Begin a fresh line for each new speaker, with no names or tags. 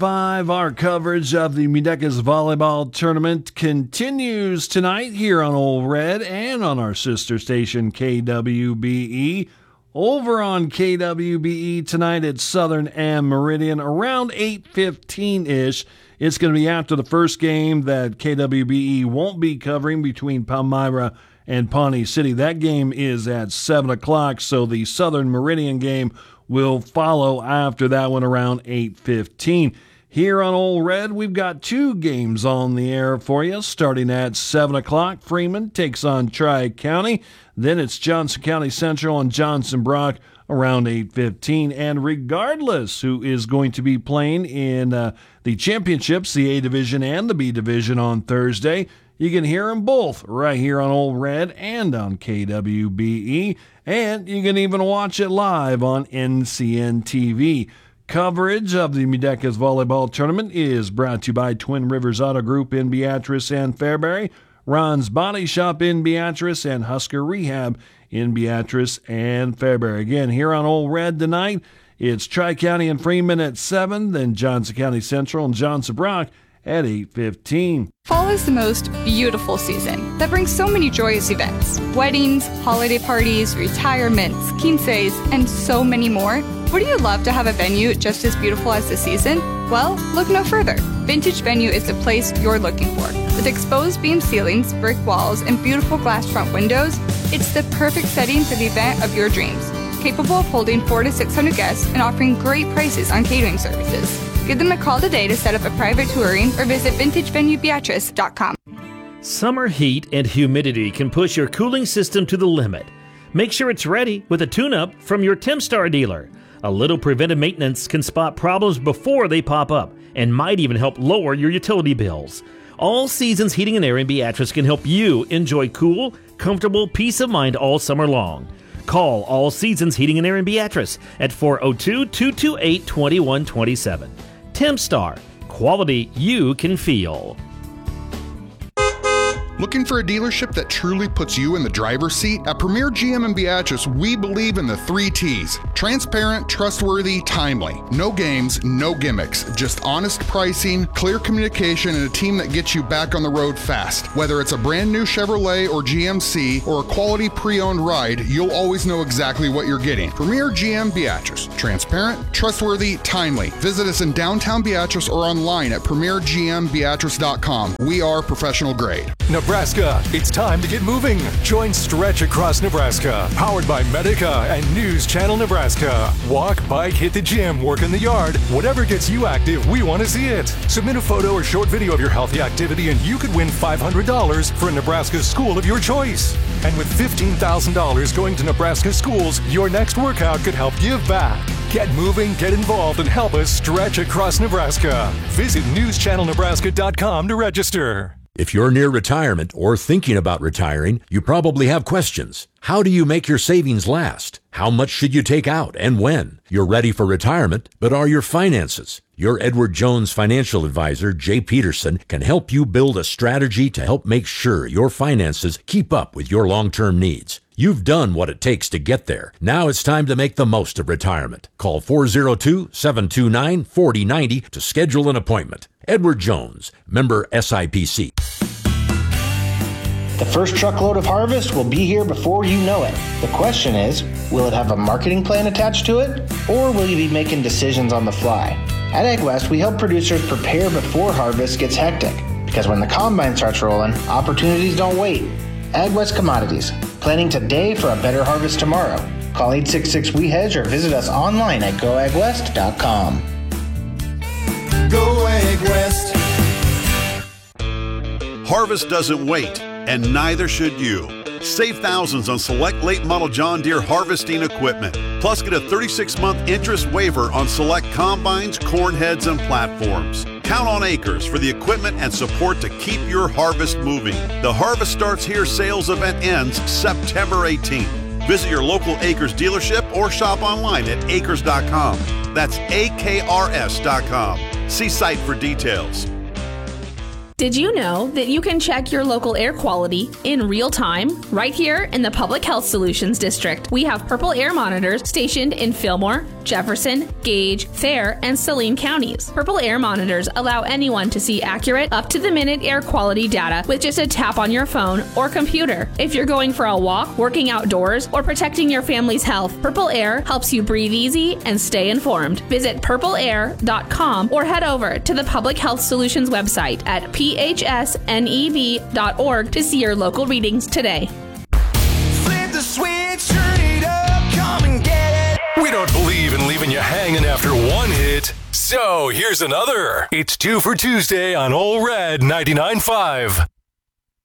5. Our coverage of the Mudecas Volleyball Tournament continues tonight here on Old Red and on our sister station KWBE. Over on KWBE tonight at Southern and Meridian around 8:15-ish. It's going to be after the first game that KWBE won't be covering between Palmyra and Pawnee City. That game is at 7 o'clock, so the Southern Meridian game will follow after that one around 8:15. Here on Old Red, we've got 2 games on the air for you. Starting at 7 o'clock, Freeman takes on Tri-County. Then it's Johnson County Central and Johnson Brock around 8:15. And regardless who is going to be playing in the championships, the A Division and the B Division on Thursday, you can hear them both right here on Old Red and on KWBE. And you can even watch it live on NCN TV. Coverage of the Mudecas Volleyball Tournament is brought to you by Twin Rivers Auto Group in Beatrice and Fairbury, Ron's Body Shop in Beatrice, and Husker Rehab in Beatrice and Fairbury. Again, here on Old Red tonight, it's Tri-County and Freeman at 7, then Johnson County Central and Johnson Brock at 8:15.
Fall is the most beautiful season that brings so many joyous events. Weddings, holiday parties, retirements, quinceañeras, and so many more. Would you love to have a venue just as beautiful as the season? Well, look no further. Vintage Venue is the place you're looking for. With exposed beam ceilings, brick walls, and beautiful glass front windows, it's the perfect setting for the event of your dreams. Capable of holding 400 to 600 guests and offering great prices on catering services. Give them a call today to set up a private touring or visit vintagevenuebeatrice.com.
Summer heat and humidity can push your cooling system to the limit. Make sure it's ready with a tune-up from your Temstar dealer. A little preventive maintenance can spot problems before they pop up and might even help lower your utility bills. All Seasons Heating and Air in Beatrice can help you enjoy cool, comfortable peace of mind all summer long. Call All Seasons Heating and Air in Beatrice at 402-228-2127. Temstar, quality you can feel.
Looking for a dealership that truly puts you in the driver's seat? At Premier GM in Beatrice, we believe in the 3 T's. Transparent, trustworthy, timely. No games, no gimmicks. Just honest pricing, clear communication, and a team that gets you back on the road fast. Whether it's a brand new Chevrolet or GMC or a quality pre-owned ride, you'll always know exactly what you're getting. Premier GM Beatrice. Transparent, trustworthy, timely. Visit us in downtown Beatrice or online at premiergmbeatrice.com. We are professional grade.
Nebraska, it's time to get moving. Join Stretch Across Nebraska, powered by Medica and News Channel Nebraska. Walk, bike, hit the gym, work in the yard. Whatever gets you active, we want to see it. Submit a photo or short video of your healthy activity and you could win $500 for a Nebraska school of your choice. And with $15,000 going to Nebraska schools, your next workout could help give back. Get moving, get involved, and help us stretch across Nebraska. Visit newschannelnebraska.com to register.
If you're near retirement or thinking about retiring, you probably have questions. How do you make your savings last? How much should you take out and when? You're ready for retirement, but are your finances? Your Edward Jones financial advisor, Jay Peterson, can help you build a strategy to help make sure your finances keep up with your long-term needs. You've done what it takes to get there. Now it's time to make the most of retirement. Call 402-729-4090 to schedule an appointment. Edward Jones, member SIPC.
The first truckload of harvest will be here before you know it. The question is, will it have a marketing plan attached to it, or will you be making decisions on the fly? At AgWest, we help producers prepare before harvest gets hectic, because when the combine starts rolling, opportunities don't wait. AgWest Commodities, planning today for a better harvest tomorrow. Call 866-WE-HEDGE or visit us online at goagwest.com.
Go Ag West. Harvest doesn't wait, and neither should you. Save thousands on select late model John Deere harvesting equipment. Plus, get a 36-month interest waiver on select combines, corn heads, and platforms. Count on Acres for the equipment and support to keep your harvest moving. The Harvest Starts Here sales event ends September 18th. Visit your local Acres dealership or shop online at acres.com. That's AKRS.com. See site for details.
Did you know that you can check your local air quality in real time? Right here in the Public Health Solutions District, we have Purple Air monitors stationed in Fillmore, Jefferson, Gage, Fair, and Saline counties. Purple Air monitors allow anyone to see accurate, up-to-the-minute air quality data with just a tap on your phone or computer. If you're going for a walk, working outdoors, or protecting your family's health, Purple Air helps you breathe easy and stay informed. Visit purpleair.com or head over to the Public Health Solutions website at phsnev.org to see your local readings today.
Flip the switch, turn it up, come and get it.
We don't believe in leaving you hanging after one hit, so here's another. It's 2 for Tuesday on Old Red 99.5.